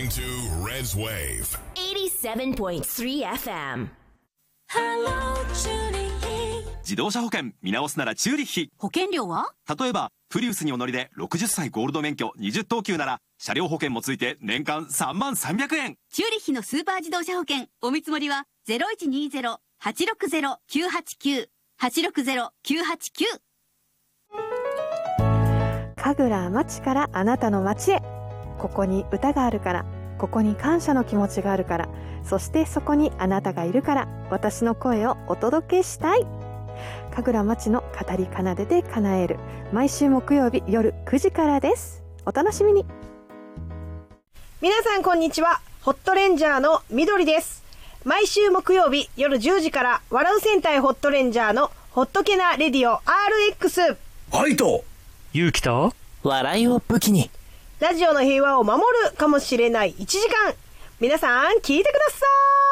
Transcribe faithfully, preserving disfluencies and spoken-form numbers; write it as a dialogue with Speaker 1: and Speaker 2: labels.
Speaker 1: listening to Red's Wave
Speaker 2: eighty-seven point three エフエム。
Speaker 3: Hello チューリッヒ。
Speaker 4: 自動車保険見直すならチューリッヒ。
Speaker 5: 保険料は
Speaker 4: 例えばプリウスにお乗りでろくじゅっさいゴールド免許にじゅっとうきゅうなら車両保険もついて年間さんまんさんびゃくえん。
Speaker 5: チューリッヒのスーパー自動車保険お見積もりは ゼロいちにゼロ はちろくゼロ きゅうはちきゅう はちろくゼロ きゅうはちきゅう。
Speaker 6: 神楽町からあなたの町へ。ここに歌があるから、ここに感謝の気持ちがあるから、そしてそこにあなたがいるから、私の声をお届けしたい。神楽町の語り奏でて叶える、毎週木曜日夜くじからです。お楽しみに。
Speaker 7: 皆さんこんにちは。ホットレンジャーのみどりです。毎週木曜日夜じゅうじから笑う戦隊ホットレンジャーのホットケナレディオ アールエックス。
Speaker 8: アイト
Speaker 9: 勇気と
Speaker 10: 笑いを武器に
Speaker 7: ラジオの平和を守るかもしれないいちじかん。皆さん聞いてください。